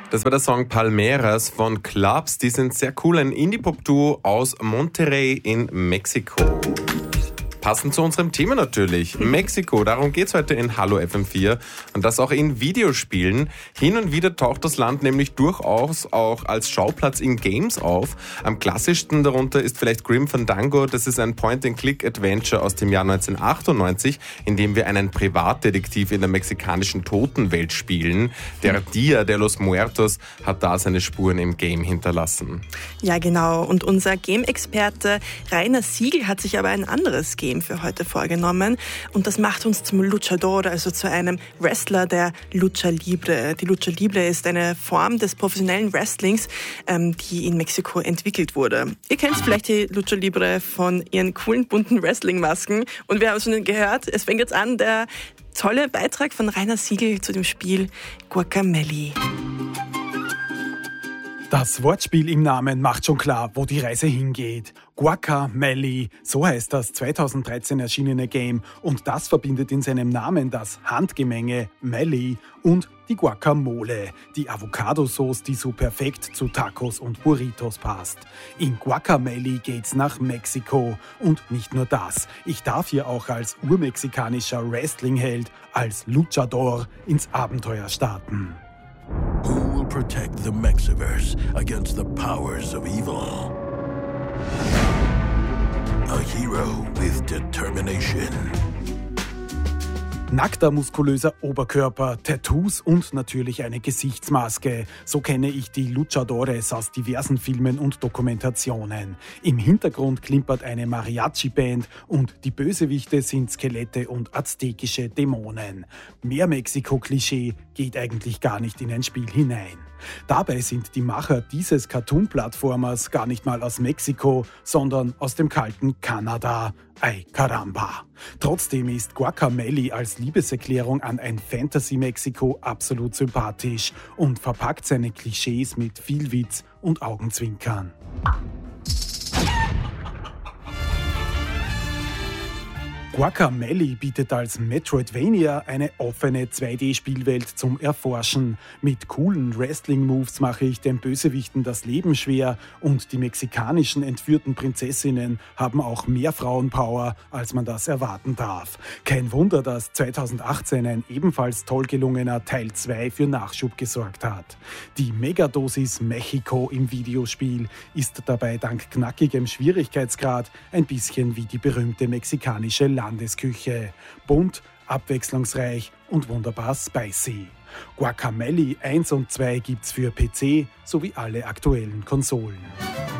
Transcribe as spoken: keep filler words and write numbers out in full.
Das war der Song Palmeras von Clubs. Die sind sehr cool, ein Indie-Pop-Duo aus Monterrey in Mexiko. Passend zu unserem Thema natürlich. Mexiko, darum geht's heute in Hallo F M vier. Und das auch in Videospielen. Hin und wieder taucht das Land nämlich durchaus auch als Schauplatz in Games auf. Am klassischsten darunter ist vielleicht Grim Fandango. Das ist ein Point-and-Click-Adventure aus dem Jahr neunzehnhundertachtundneunzig, in dem wir einen Privatdetektiv in der mexikanischen Totenwelt spielen. Der Dia de los Muertos hat da seine Spuren im Game hinterlassen. Ja, genau. Und unser Game-Experte Rainer Siegel hat sich aber ein anderes Game für heute vorgenommen. Und das macht uns zum Luchador, also zu einem Wrestler der Lucha Libre. Die Lucha Libre ist eine Form des professionellen Wrestlings, ähm, die in Mexiko entwickelt wurde. Ihr kennt vielleicht die Lucha Libre von ihren coolen, bunten Wrestling-Masken. Und wir haben schon gehört, es fängt jetzt an, der tolle Beitrag von Rainer Siegel zu dem Spiel Guacamelee. Das Wortspiel im Namen macht schon klar, wo die Reise hingeht. Guacamelee, so heißt das zweitausenddreizehn erschienene Game, und das verbindet in seinem Namen das Handgemenge Melee und die Guacamole, die Avocado-Sauce, die so perfekt zu Tacos und Burritos passt. In Guacamelee geht's nach Mexiko. Und nicht nur das, ich darf hier auch als urmexikanischer Wrestlingheld, als Luchador, ins Abenteuer starten. Who will protect the Mexiverse against the powers of evil? A hero with determination. Nackter, muskulöser Oberkörper, Tattoos und natürlich eine Gesichtsmaske. So kenne ich die Luchadores aus diversen Filmen und Dokumentationen. Im Hintergrund klimpert eine Mariachi-Band und die Bösewichte sind Skelette und aztekische Dämonen. Mehr Mexiko-Klischee geht eigentlich gar nicht in ein Spiel hinein. Dabei sind die Macher dieses Cartoon-Plattformers gar nicht mal aus Mexiko, sondern aus dem kalten Kanada. Ay caramba. Trotzdem ist Guacamelee als Liebeserklärung an ein Fantasy-Mexiko absolut sympathisch und verpackt seine Klischees mit viel Witz und Augenzwinkern. Guacamelee bietet als Metroidvania eine offene zwei D-Spielwelt zum Erforschen. Mit coolen Wrestling-Moves mache ich den Bösewichten das Leben schwer und die mexikanischen entführten Prinzessinnen haben auch mehr Frauenpower, als man das erwarten darf. Kein Wunder, dass zweitausendachtzehn ein ebenfalls toll gelungener Teil zwei für Nachschub gesorgt hat. Die Megadosis Mexiko im Videospiel ist dabei dank knackigem Schwierigkeitsgrad ein bisschen wie die berühmte mexikanische Landesküche. Landesküche. Bunt, abwechslungsreich und wunderbar spicy. Guacamelee eins und zwei gibt's für P C sowie alle aktuellen Konsolen.